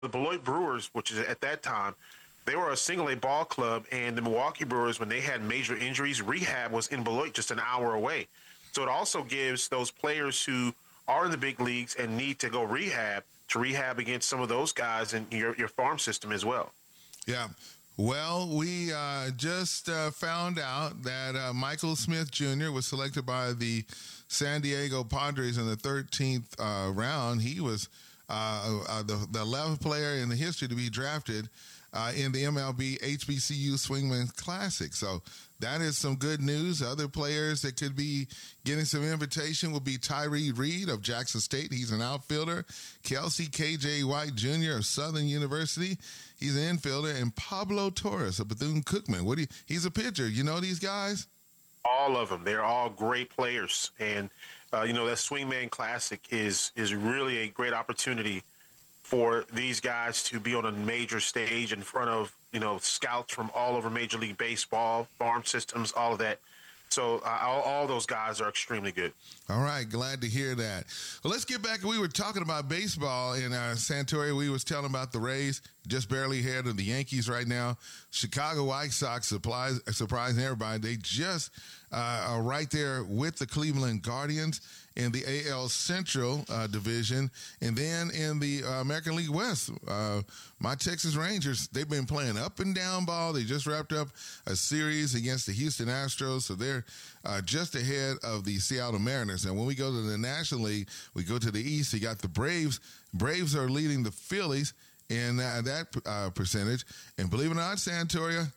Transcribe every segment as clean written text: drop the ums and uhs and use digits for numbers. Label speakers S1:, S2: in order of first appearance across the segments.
S1: the Beloit Brewers, which is at that time, they were a single A ball club, and the Milwaukee Brewers, when they had major injuries, rehab was in Beloit, just an hour away. So it also gives those players who are in the big leagues and need to go rehab to rehab against some of those guys in your farm system as well.
S2: Yeah. Well, we just found out that Michael Smith Jr. was selected by the San Diego Padres in the 13th round. He was the 11th player in the history to be drafted in the MLB HBCU Swingman Classic. So that is some good news. Other players that could be getting some invitation will be Tyree Reed of Jackson State. He's an outfielder. Kelsey KJ White Jr. of Southern University. He's an infielder. And Pablo Torres of Bethune-Cookman. He's a pitcher. You know these guys?
S1: All of them. They're all great players. And, that Swingman Classic is really a great opportunity for these guys to be on a major stage in front of, scouts from all over Major League Baseball, farm systems, all of that. So all those guys are extremely good.
S2: All right, glad to hear that. Well, let's get back. We were talking about baseball in Santoria. We was telling about the Rays, just barely ahead of the Yankees right now. Chicago White Sox surprising everybody. They just are right there with the Cleveland Guardians in the AL Central division. And then in the American League West, my Texas Rangers, they've been playing up and down ball. They just wrapped up a series against the Houston Astros, so they're just ahead of the Seattle Mariners. And when we go to the National League, we go to the East. You got the Braves. Braves are leading the Phillies in that percentage. And believe it or not, Santoria,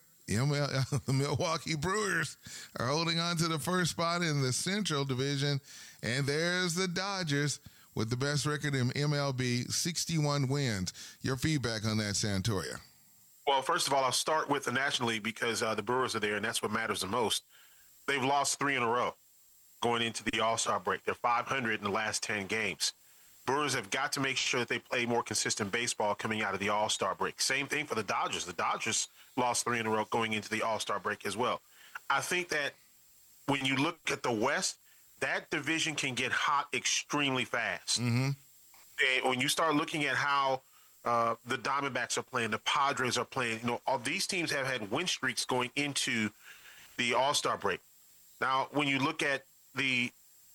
S2: the Milwaukee Brewers are holding on to the first spot in the Central Division. And there's the Dodgers with the best record in MLB, 61 wins. Your feedback on that, Santoria?
S1: Well, first of all, I'll start with the National League because the Brewers are there, and that's what matters the most. They've lost 3 in a row going into the All-Star break. They're 500 in the last 10 games. Brewers have got to make sure that they play more consistent baseball coming out of the All-Star break. Same thing for the Dodgers. The Dodgers lost 3 in a row going into the All-Star break as well. I think that when you look at the West, that division can get hot extremely fast.
S2: Mm-hmm.
S1: And when you start looking at how the Diamondbacks are playing, the Padres are playing, all these teams have had win streaks going into the All-Star break. Now, when you look at the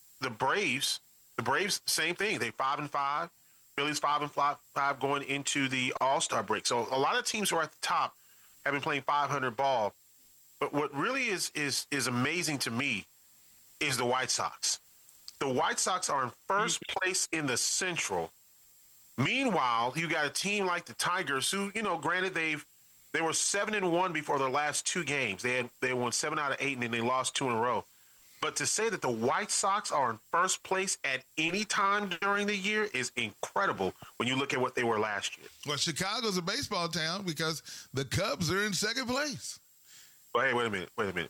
S1: Braves, same thing. They're 5-5. Phillies 5-5 going into the All-Star break. So a lot of teams who are at the top have been playing 500 ball. But what really is amazing to me is the White Sox. The White Sox are in first place in the Central. Meanwhile, you got a team like the Tigers who, granted they were 7-1 before their last 2 games. They won 7 out of 8 and then they lost 2 in a row. But to say that the White Sox are in first place at any time during the year is incredible when you look at what they were last year.
S2: Well, Chicago's a baseball town because the Cubs are in second place.
S1: Well, hey, wait a minute. Part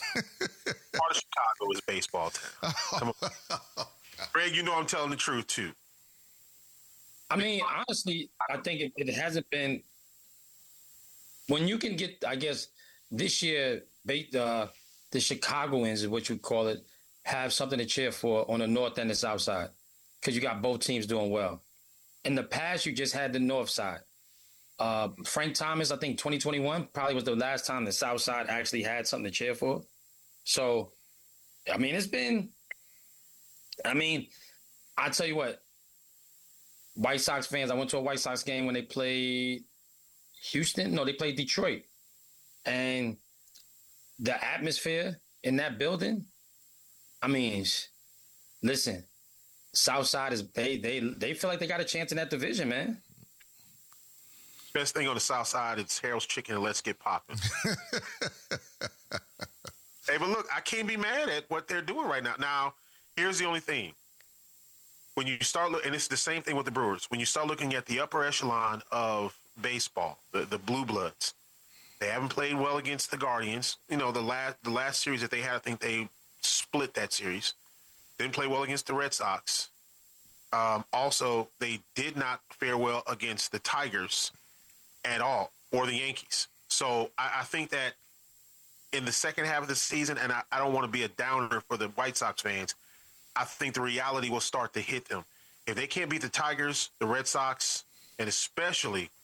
S1: of Chicago is baseball town. Come on. Greg, I'm telling the truth, too.
S3: I mean, honestly, I think it hasn't been – when you can get, I guess, this year, the Chicagoans is what you call it, have something to cheer for on the north and the south side because you got both teams doing well. In the past, you just had the north side. Frank Thomas, I think 2021 probably was the last time the south side actually had something to cheer for. So, I mean, I tell you what, White Sox fans, I went to a White Sox game when they played Houston. No, they played Detroit. And the atmosphere in that building, I mean, listen, Southside is they feel like they got a chance in that division, man.
S1: Best thing on the South Side is Harold's Chicken and Let's Get Poppin'. Hey, but look, I can't be mad at what they're doing right now. Now, here's the only thing. When you start looking, and it's the same thing with the Brewers, when you start looking at the upper echelon of baseball, the Blue Bloods, they haven't played well against the Guardians. The last series that they had, I think they split that series. Didn't play well against the Red Sox. Also, they did not fare well against the Tigers at all, or the Yankees. So I think that in the second half of the season, and I don't want to be a downer for the White Sox fans, I think the reality will start to hit them. If they can't beat the Tigers, the Red Sox, and especially